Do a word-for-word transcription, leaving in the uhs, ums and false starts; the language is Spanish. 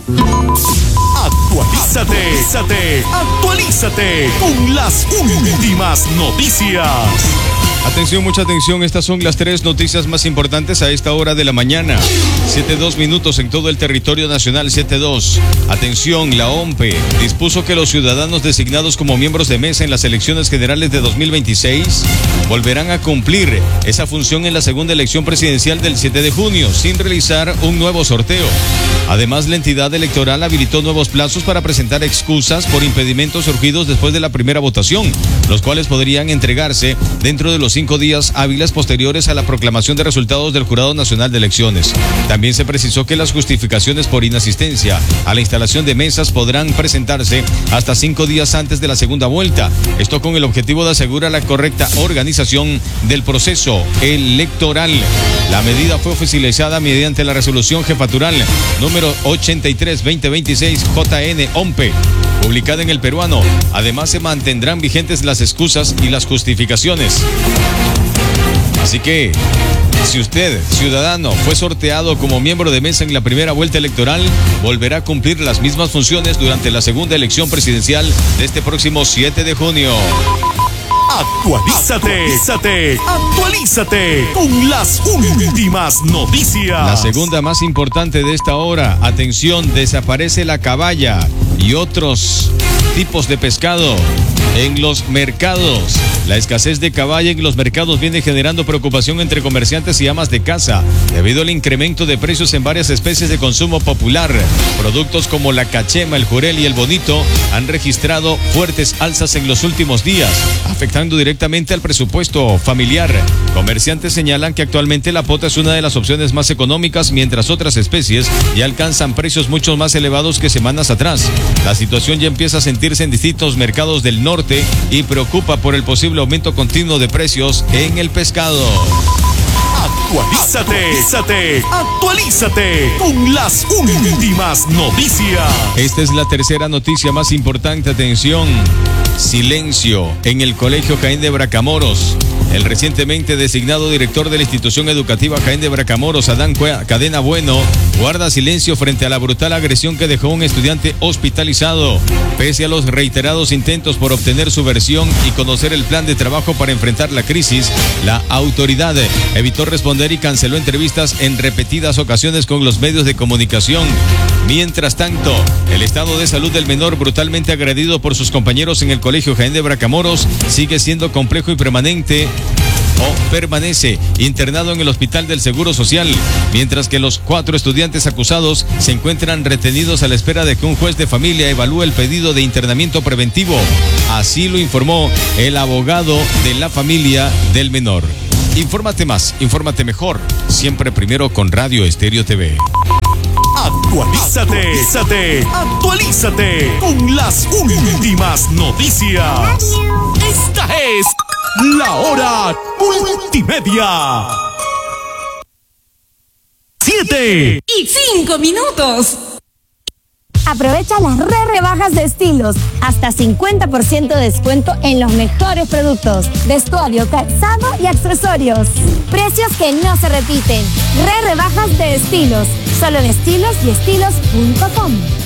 Actualízate, actualízate, actualízate con las últimas noticias. Atención, mucha atención, estas son las tres noticias más importantes a esta hora de la mañana. siete dos minutos en todo el territorio nacional, siete dos. Atención, la O M P E dispuso que los ciudadanos designados como miembros de mesa en las elecciones generales de dos mil veintiséis volverán a cumplir esa función en la segunda elección presidencial del siete de junio, sin realizar un nuevo sorteo. Además, la entidad electoral habilitó nuevos plazos para presentar excusas por impedimentos surgidos después de la primera votación, los cuales podrían entregarse dentro de los cinco días hábiles posteriores a la proclamación de resultados del Jurado Nacional de Elecciones. También se precisó que las justificaciones por inasistencia a la instalación de mesas podrán presentarse hasta cinco días antes de la segunda vuelta. Esto con el objetivo de asegurar la correcta organización del proceso electoral. La medida fue oficializada mediante la resolución jefatural número ochenta y tres veinte veintiséis J N O M P E, publicada en El Peruano. Además, se mantendrán vigentes las excusas y las justificaciones. Así que, si usted, ciudadano, fue sorteado como miembro de mesa en la primera vuelta electoral, volverá a cumplir las mismas funciones durante la segunda elección presidencial de este próximo siete de junio. Actualízate, actualízate, actualízate con las últimas noticias. La segunda más importante de esta hora. Atención, desaparece la caballa y otros tipos de pescado en los mercados. La escasez de caballa en los mercados viene generando preocupación entre comerciantes y amas de casa debido al incremento de precios en varias especies de consumo popular. Productos como la cachema, el jurel y el bonito han registrado fuertes alzas en los últimos días, afectando directamente al presupuesto familiar. Comerciantes señalan que actualmente la pota es una de las opciones más económicas, mientras otras especies ya alcanzan precios mucho más elevados que semanas atrás. La situación ya empieza a sentirse en distintos mercados del norte y preocupa por el posible aumento continuo de precios en el pescado. Actualízate, actualízate, actualízate con las últimas noticias. Esta es la tercera noticia más importante. Atención, silencio en el Colegio Jaén de Bracamoros. El recientemente designado director de la institución educativa Jaén de Bracamoros, Adán Cadena Bueno, guarda silencio frente a la brutal agresión que dejó un estudiante hospitalizado. Pese a los reiterados intentos por obtener su versión y conocer el plan de trabajo para enfrentar la crisis, la autoridad evitó responder y canceló entrevistas en repetidas ocasiones con los medios de comunicación. Mientras tanto, el estado de salud del menor, brutalmente agredido por sus compañeros en el Colegio Jaén de Bracamoros, sigue siendo complejo y permanente o permanece internado en el Hospital del Seguro Social, mientras que los cuatro estudiantes acusados se encuentran retenidos a la espera de que un juez de familia evalúe el pedido de internamiento preventivo. Así lo informó el abogado de la familia del menor. Infórmate más, infórmate mejor, siempre primero con Radio Estéreo T V. Actualízate, actualízate, actualízate con las últimas noticias. Esta es la hora multimedia. Siete y cinco minutos. Aprovecha las re rebajas de Estilos, hasta cincuenta por ciento de descuento en los mejores productos, vestuario, calzado y accesorios. Precios que no se repiten. Re rebajas de Estilos, solo en estilos y estilos punto com.